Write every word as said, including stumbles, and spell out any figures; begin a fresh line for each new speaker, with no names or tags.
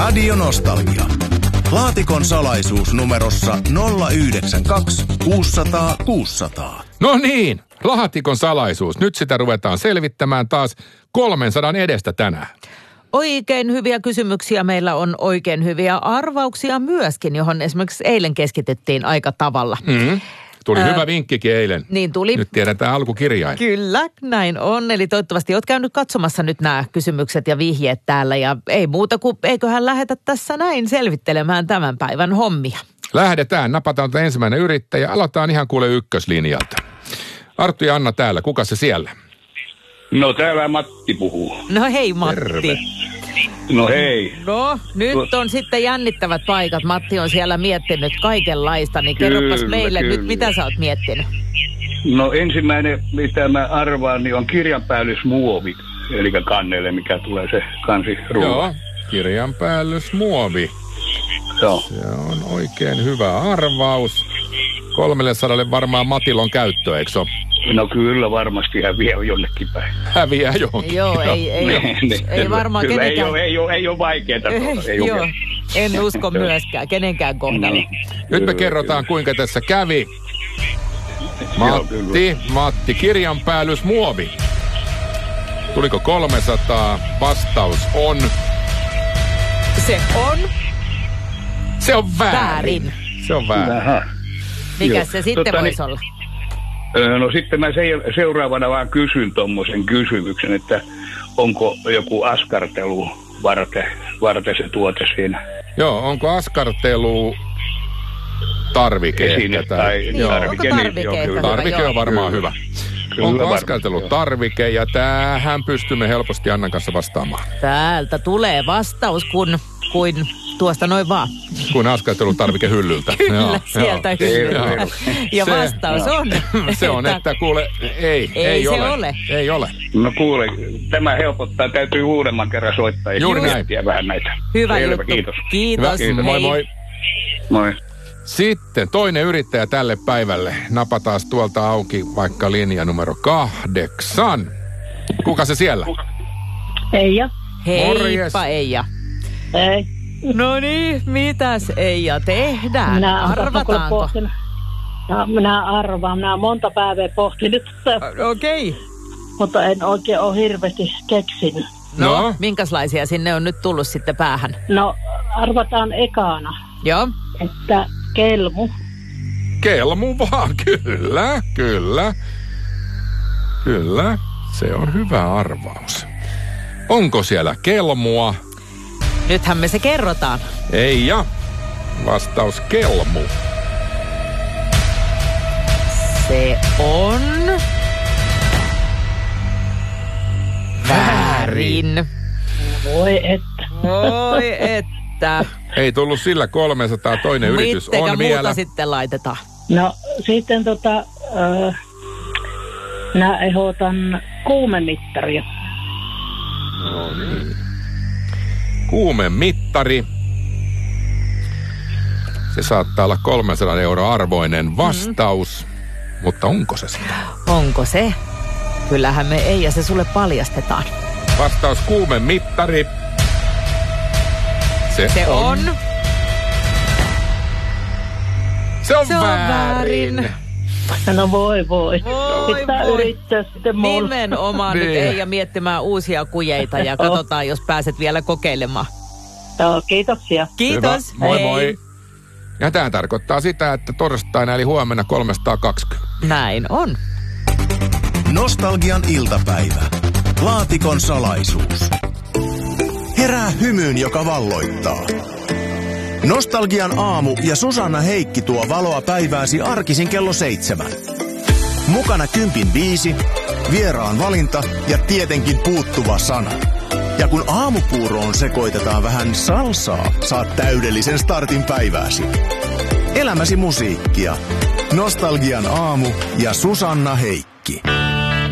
Radio Nostalgia. Laatikon salaisuus numerossa nolla yhdeksän kaksi kuusisataa kuusisataa.
No niin, laatikon salaisuus. Nyt sitä ruvetaan selvittämään taas kolmensadan edestä tänään.
Oikein hyviä kysymyksiä. Meillä on oikein hyviä arvauksia myöskin, johon esimerkiksi eilen keskityttiin aika tavalla.
Mm-hmm. Tuli Ää, hyvä vinkkikin eilen.
Niin tuli.
Nyt tiedetään alkukirjain.
Kyllä, näin on. Eli toivottavasti olet käynyt katsomassa nyt nämä kysymykset ja vihjeet täällä. Ja ei muuta kuin eiköhän lähetä tässä näin selvittelemään tämän päivän hommia.
Lähdetään, napataan ensimmäinen yrittäjä. Aloitetaan ihan kuule ykköslinjalta. Arttu ja Anna täällä. Kuka se siellä?
No täällä Matti puhuu.
No hei Matti.
Terve.
No hei.
No nyt on sitten jännittävät paikat. Matti on siellä miettinyt kaikenlaista, niin kerropas
Kyllä,
meille
kyllä.
nyt, mitä sä oot miettinyt.
No ensimmäinen, mitä mä arvaan, niin on kirjanpäällysmuovi. Eli kannelle, mikä tulee se kansiruuva.
Joo, kirjanpäällysmuovi.
Joo.
Se on oikein hyvä arvaus. kolmesataa varmaan Matilon käyttö, eikö se ole?
No kyllä varmasti häviää jonnekin päin.
Häviää johonkin.
Joo, ei, ei,
Ne, ne,
ei
kyllä,
varmaan
kyllä,
kenenkään.
Ei ole, ei ole, ei ole vaikeaa. Ei
Joo,
ole.
en usko myöskään kenenkään kohdalla.
Nyt me kerrotaan, kuinka tässä kävi. Matti, Matti, kirjanpäällysmuovi. Tuliko kolmesataa? Vastaus on...
Se on
Se on väärin.
väärin.
Se on väärin.
Aha.
Mikä
Joo.
se sitten
Tota,
voisi
niin,
olla?
No sitten mä se- seuraavana vaan kysyn tommosen kysymyksen, että onko joku askartelu varten, varten se tuote siinä?
Joo, onko askartelu tarvike?
Esine
ehkä,
tai
Niin, onko
tarvike,
tarvike
joo,
ehkä
kyllä.
hyvä?
Tarvike on varmaan
Kyllä.
hyvä.
Kyllä
Onko
varmaan,
askartelu
joo.
tarvike? Ja tähän pystymme helposti Annan kanssa vastaamaan.
Täältä tulee vastaus, kun, kuin tuosta noin vaan.
Kun askartelu tarvike hyllyltä.
Kyllä,
Joo,
sieltä
joo.
hyllyltä. Ja
Se-
vastaus on...
Se on, että kuule, ei, ei,
Ei se
ole.
ole.
Ei ole.
No kuule, tämä helpottaa. Täytyy uudemman kerran soittaa ja
Juuri näin.
miettiä vähän näitä.
Hyvä
Selvä,
juttu.
kiitos.
Kiitos.
Hyvä. Moi
Hei.
moi.
Moi.
Sitten toinen yrittäjä tälle päivälle. Napataan tuolta auki vaikka linja numero kahdeksan. Kuka se siellä?
Eija.
Morjes.
Heippa Eija.
Ei.
No niin, mitäs Eija tehdään?
Minä olen
Arvataanko?
pohtinut. No, minä arvaan. Minä olen monta päivää pohtinut,
Okei. Okay.
mutta en oikein ole hirveästi keksinyt.
No,
No.
no, minkälaisia sinne on nyt tullut sitten päähän?
No, arvataan ekana,
Joo.
että kelmu.
Kelmu vaan, kyllä, kyllä. Kyllä, se on hyvä arvaus. Onko siellä kelmua?
Nythän me se kerrotaan.
Ei ja. Vastaus kelmu.
Se on... Väärin.
Voi että.
Voi että.
Ei tullut sillä kolmesataa, toinen yritys
Mittekä
on
muuta
vielä.
sitten laitetaan.
No, sitten tota, äh, minä ehdotan kuumemittaria.
No niin. Kuumemittari. Se saattaa olla kolmesataa euroa arvoinen vastaus. Mm-hmm. Mutta onko se sitä?
Onko se? Kyllähän me ei ja se sulle paljastetaan.
Vastaus kuumemittari. Se,
Se on...
Se on,
Se on
väärin.
väärin.
No voi voi.
Voi
Pitää
voi.
yrittää sitten mulle.
Nimenomaan nyt
Niin.
ei ja miettimään uusia kujeita ja katsotaan, jos pääset vielä kokeilemaan.
Joo, kiitoksia.
Kiitos.
Hyvä. Moi
Hei.
moi. Ja tämä tarkoittaa sitä, että torstaina eli huomenna kolmesataakaksikymmentä.
Näin on.
Nostalgian iltapäivä. Laatikon salaisuus. Herää hymyyn, joka valloittaa. Nostalgian aamu ja Susanna Heikki tuo valoa päivääsi arkisin kello seitsemän. Mukana kympin viisi, vieraan valinta ja tietenkin puuttuva sana. Ja kun aamupuuroon sekoitetaan vähän salsaa, saat täydellisen startin päivääsi. Elämäsi musiikkia. Nostalgian aamu ja Susanna Heikki.